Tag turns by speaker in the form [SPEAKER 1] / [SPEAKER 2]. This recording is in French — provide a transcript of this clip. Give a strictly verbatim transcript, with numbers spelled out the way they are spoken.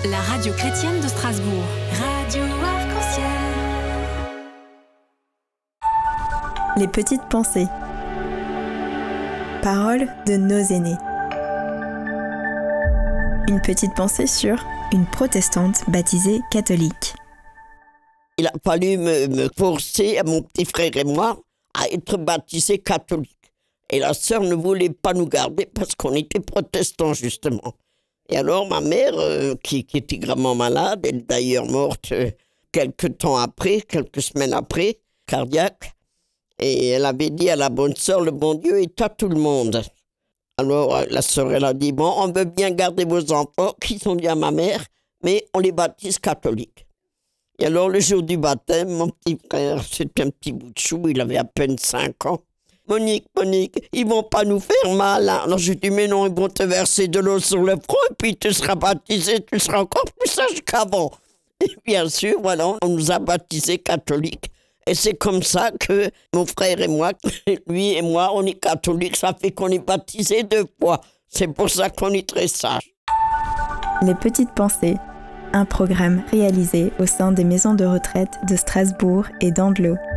[SPEAKER 1] La radio chrétienne de Strasbourg. Radio Arc-en-Ciel.
[SPEAKER 2] Les petites pensées. Paroles de nos aînés. Une petite pensée sur une protestante baptisée catholique.
[SPEAKER 3] Il a fallu me, me forcer, à mon petit frère et moi, à être baptisés catholiques. Et la sœur ne voulait pas nous garder parce qu'on était protestants, justement. Et alors, ma mère, euh, qui, qui était gravement malade, elle est d'ailleurs morte euh, quelques temps après, quelques semaines après, cardiaque. Et elle avait dit à la bonne sœur, le bon Dieu est à tout le monde. Alors, la sœur, elle a dit, bon, on veut bien garder vos enfants, qui sont dit à ma mère, mais on les baptise catholiques. Et alors, le jour du baptême, mon petit frère, c'était un petit bout de chou, il avait à peine cinq ans. Monique, Monique, ils vont pas nous faire mal. Hein. Alors, je dis, mais non, ils vont te verser de l'eau sur le front, et puis tu seras baptisé, tu seras encore plus sage qu'avant. Et bien sûr, voilà, on nous a baptisés catholiques. Et c'est comme ça que mon frère et moi, lui et moi, on est catholiques. Ça fait qu'on est baptisés deux fois. C'est pour ça qu'on est très sages.
[SPEAKER 2] Les petites pensées. Un programme réalisé au sein des maisons de retraite de Strasbourg et d'Andelot.